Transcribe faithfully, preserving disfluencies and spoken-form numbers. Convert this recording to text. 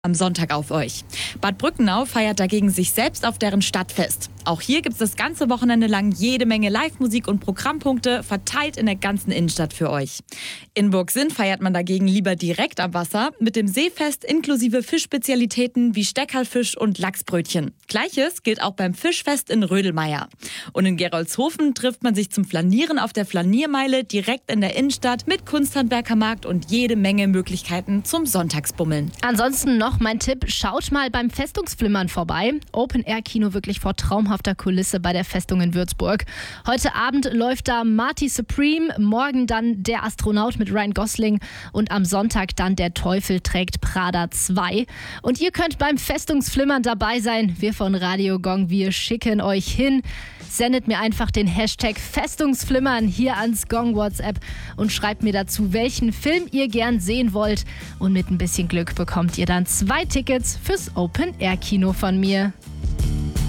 am Sonntag auf euch. Bad Brückenau feiert dagegen sich selbst auf deren Stadtfest. Auch hier gibt es das ganze Wochenende lang jede Menge Live-Musik und Programmpunkte verteilt in der ganzen Innenstadt für euch. In Burgsinn feiert man dagegen lieber direkt am Wasser mit dem Seefest inklusive Fischspezialitäten wie Steckerlfisch und Lachsbrötchen. Gleiches gilt auch beim Fischfest in Rödelmeier. Und in Gerolzhofen trifft man sich zum Flanieren auf der Flaniermeile direkt in der Innenstadt mit Kunsthandwerkermarkt und jede Menge Möglichkeiten zum Sonntagsbummeln. Ansonsten noch mein Tipp, schaut mal beim Festungsflimmern vorbei. Open-Air-Kino wirklich vor traumhafter Kulisse bei der Festung in Würzburg. Heute Abend läuft da Marty Supreme, morgen dann Der Astronaut mit Ryan Gosling und am Sonntag dann Der Teufel trägt Prada zwei. Und ihr könnt beim Festungsflimmern dabei sein. Wir von Radio Gong, wir schicken euch hin. Sendet mir einfach den Hashtag Festungsflimmern hier ans Gong WhatsApp und schreibt mir dazu, welchen Film ihr gern sehen wollt. Und mit ein bisschen Glück bekommt ihr dann zwei Tickets fürs Open-Air-Kino von mir.